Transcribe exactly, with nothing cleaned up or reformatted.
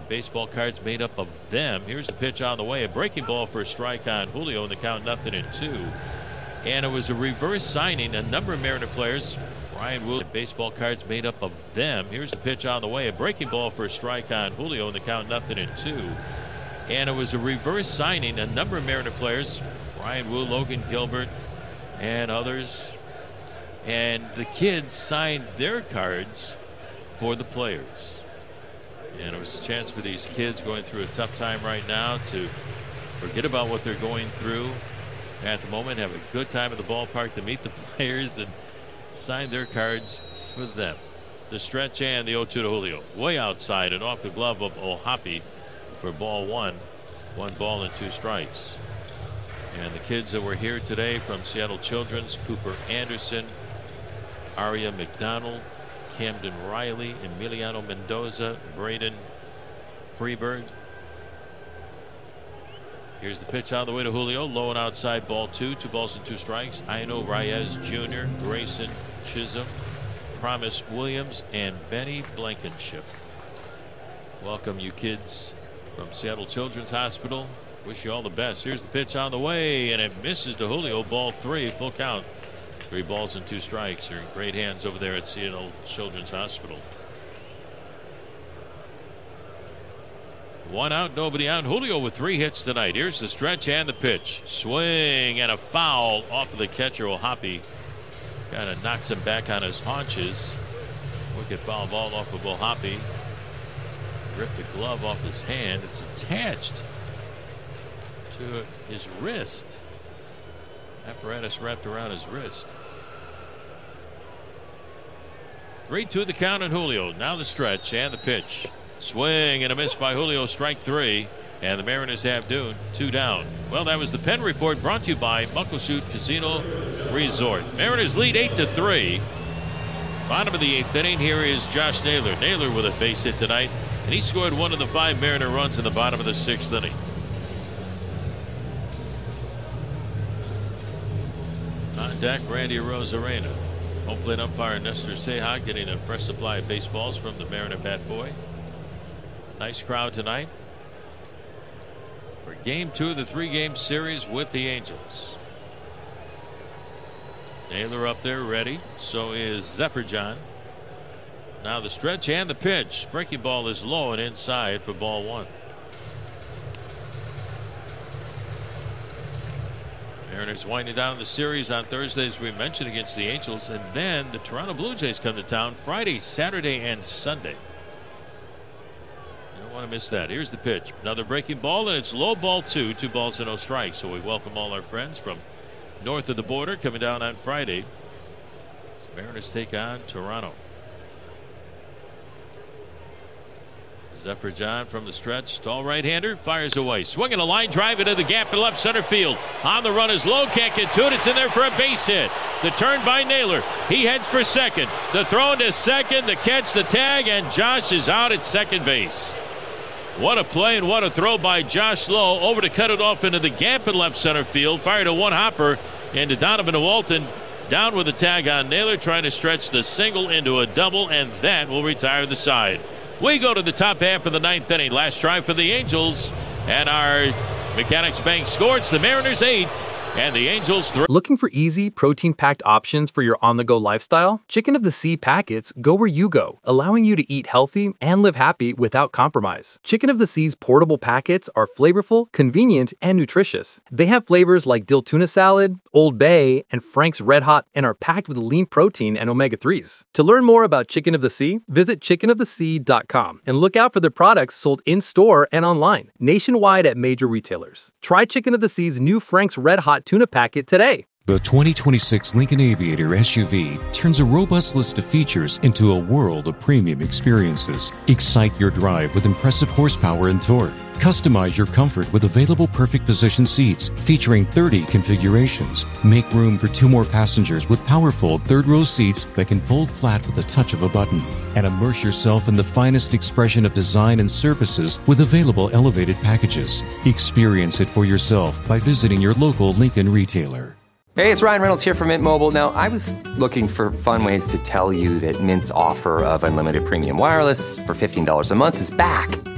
and baseball cards made up of them. Here's the pitch on the way. A breaking ball for a strike on Julio in the count, nothing and two. And it was a reverse signing. A number of Mariner players, Brian Will, baseball cards made up of them. Here's the pitch on the way. A breaking ball for a strike on Julio in the count, nothing and two. And it was a reverse signing. A number of Mariner players, Brian Wu, Logan Gilbert, and others. And the kids signed their cards for the players. And it was a chance for these kids going through a tough time right now to forget about what they're going through at the moment, have a good time at the ballpark, to meet the players and sign their cards for them. The stretch and the oh two to Julio. Way outside and off the glove of O'Hoppe for ball one. One ball and two strikes. And the kids that were here today from Seattle Children's, Cooper Anderson, Aria McDonald, Camden Riley, Emiliano Mendoza, Braden Freeberg. Here's the pitch on the way to Julio. Low and outside, ball two. Two balls and two strikes. Aino Reyes Junior, Grayson Chisholm, Promise Williams, and Benny Blankenship. Welcome, you kids from Seattle Children's Hospital. Wish you all the best. Here's the pitch on the way, and it misses to Julio. Ball three, full count. Three balls and two strikes. You're in great hands over there at Seattle Children's Hospital. One out, nobody out. Julio with three hits tonight. Here's the stretch and the pitch. Swing and a foul off of the catcher. O'Hoppe kind of knocks him back on his haunches. Wicked foul ball off of O'Hoppe. Ripped the glove off his hand. It's attached to his wrist. Apparatus wrapped around his wrist. three two the count on Julio. Now the stretch and the pitch. Swing and a miss by Julio. Strike three. And the Mariners have Dune two down. Well, that was the Penn Report, brought to you by Muckleshoot Casino Resort. Mariners lead eight to three. Bottom of the eighth inning. Here is Josh Naylor. Naylor with a base hit tonight. And he scored one of the five Mariner runs in the bottom of the sixth inning. On deck, Randy Arozarena. Home plate umpire Nestor Ceja getting a fresh supply of baseballs from the Mariner bat boy. Nice crowd tonight for game two of the three-game series with the Angels. Naylor up there ready. So is Zephyr-John. Now the stretch and the pitch. Breaking ball is low and inside for ball one. Mariners winding down the series on Thursday, as we mentioned, against the Angels, and then the Toronto Blue Jays come to town Friday, Saturday, and Sunday. You don't want to miss that. Here's the pitch. Another breaking ball, and it's low, ball two. Two balls and no strikes. So we welcome all our friends from north of the border coming down on Friday. So Mariners take on Toronto. Zephyr-John from the stretch. Tall right-hander fires away. Swinging a line drive into the gap in left center field. On the run is low. Can't get to it. It's in there for a base hit. The turn by Naylor. He heads for second. The throw into second. The catch, the tag, and Josh is out at second base. What a play and what a throw by Josh Lowe. Over to cut it off into the gap in left center field. Fired a one-hopper into Donovan Walton. Down with the tag on Naylor, trying to stretch the single into a double, and that will retire the side. We go to the top half of the ninth inning. Last try for the Angels, and our Mechanics Bank scores. The Mariners eight and the Angels three. Looking for easy, protein-packed options for your on-the-go lifestyle? Chicken of the Sea packets go where you go, allowing you to eat healthy and live happy without compromise. Chicken of the Sea's portable packets are flavorful, convenient, and nutritious. They have flavors like dill tuna salad, Old Bay, and Frank's Red Hot, and are packed with lean protein and omega threes. To learn more about Chicken of the Sea, visit chicken of the sea dot com and look out for their products sold in-store and online, nationwide at major retailers. Try Chicken of the Sea's new Frank's Red Hot tuna packet today. The twenty twenty-six Lincoln Aviator S U V turns a robust list of features into a world of premium experiences. Excite your drive with impressive horsepower and torque. Customize your comfort with available perfect position seats featuring thirty configurations. Make room for two more passengers with powerful third-row seats that can fold flat with the touch of a button. And immerse yourself in the finest expression of design and services with available elevated packages. Experience it for yourself by visiting your local Lincoln retailer. Hey, it's Ryan Reynolds here from Mint Mobile. Now, I was looking for fun ways to tell you that Mint's offer of unlimited premium wireless for fifteen dollars a month is back.